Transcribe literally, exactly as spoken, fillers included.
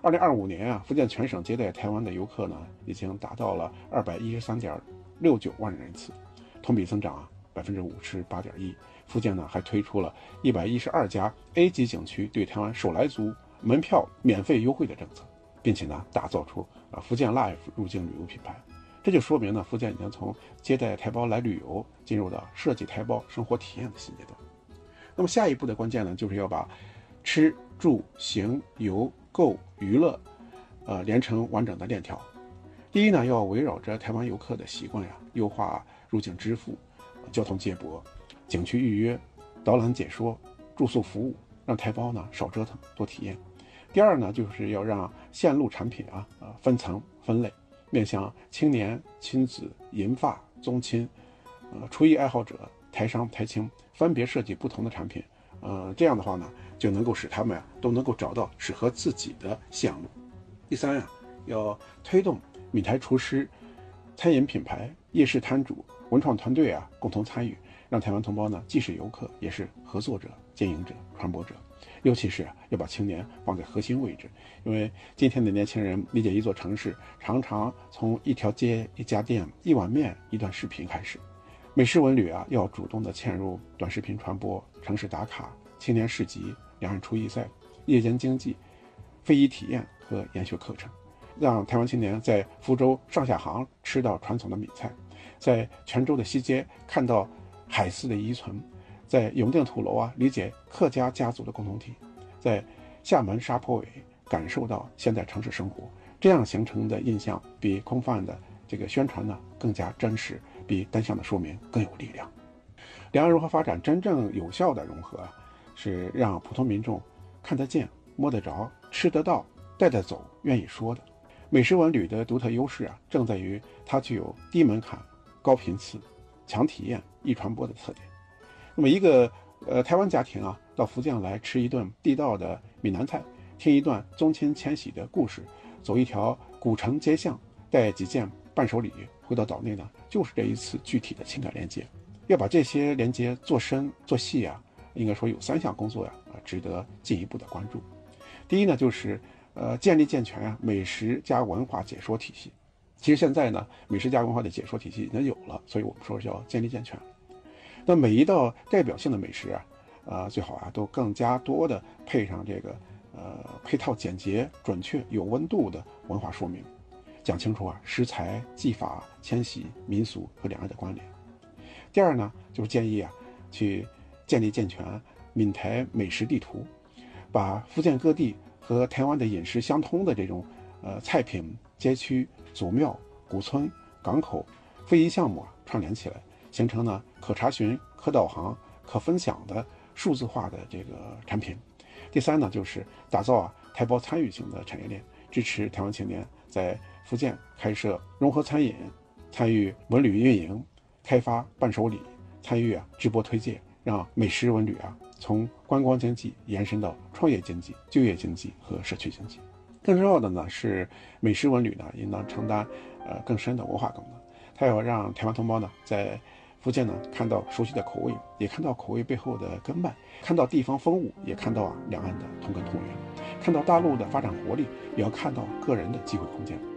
二零二五年啊，福建全省接待台湾的游客呢，已经达到了二百一十三点六九万人次，同比增长啊百分之五十八点一。福建呢还推出了一百一十二家 A 级景区对台湾首来族门票免费优惠的政策，并且呢打造出啊福建 Life 入境旅游品牌。这就说明呢，福建已经从接待台胞来旅游，进入到设计台胞生活体验的新阶段。那么下一步的关键呢，就是要把吃住行游购娱乐，呃，连成完整的链条。第一呢，要围绕着台湾游客的习惯呀，优化入境支付、交通接驳、景区预约、导览解说、住宿服务，让台胞呢少折腾多体验。第二呢，就是要让线路产品啊，呃，分层分类，面向青年、亲子、银发、宗亲、呃，厨艺爱好者、台商、台青，分别设计不同的产品。呃，这样的话呢，就能够使他们呀都能够找到适合自己的线路。第三呀，要推动闽台厨师、餐饮品牌、夜市摊主、文创团队啊共同参与，让台湾同胞呢既是游客，也是合作者、经营者、传播者。尤其是啊，要把青年放在核心位置，因为今天的年轻人理解一座城市，常常从一条街、一家店、一碗面、一段视频开始。美食文旅啊，要主动的嵌入短视频传播、城市打卡、青年市集、两岸厨艺赛、夜间经济、非遗体验和研学课程，让台湾青年在福州上下杭吃到传统的闽菜，在泉州的西街看到海丝的遗存，在永定土楼啊理解客家家族的共同体，在厦门沙坡尾感受到现代城市生活。这样形成的印象比空泛的这个宣传呢更加真实，比单向的说明更有力量。两岸如何发展真正有效的融合啊，是让普通民众看得见、摸得着、吃得到、带得走、愿意说的。美食文旅的独特优势啊，正在于它具有低门槛、高频次、强体验、易传播的特点。那么一个呃台湾家庭啊，到福建来吃一顿地道的闽南菜，听一段宗亲迁徙的故事，走一条古城街巷，带几件伴手礼回到岛内呢，就是这一次具体的情感连接。要把这些连接做深做细啊，应该说有三项工作呀啊，值得进一步的关注。第一呢，就是呃建立健全啊美食加文化解说体系。其实现在呢，美食加文化的解说体系已经有了，所以我们说是要建立健全。那每一道代表性的美食啊，呃最好啊都更加多的配上这个呃配套简洁、准确、有温度的文化说明，讲清楚啊食材、技法、迁徙、民俗和两岸的关联。第二呢，就是建议啊去建立健全闽台美食地图，把福建各地和台湾的饮食相通的这种呃菜品、街区、祖庙、古村、港口、非遗项目啊串联起来，形成呢可查询、可导航、可分享的数字化的这个产品。第三呢，就是打造啊台胞参与型的产业链，支持台湾青年在福建开设融合餐饮，参与文旅运营，开发伴手礼，参与啊直播推荐，让美食文旅啊从观光经济延伸到创业经济、就业经济和社区经济。更重要的呢是美食文旅呢应当承担呃更深的文化功能，它要让台湾同胞呢在福建呢看到熟悉的口味，也看到口味背后的根脉，看到地方风物，也看到啊两岸的同根同源，看到大陆的发展活力，也要看到个人的机会空间。